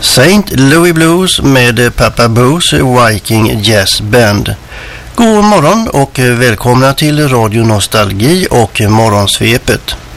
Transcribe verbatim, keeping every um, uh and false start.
Saint Louis Blues med Papa Bo's Viking Jazz Band. God morgon och välkomna till Radio Nostalgi och Morgonsvepet.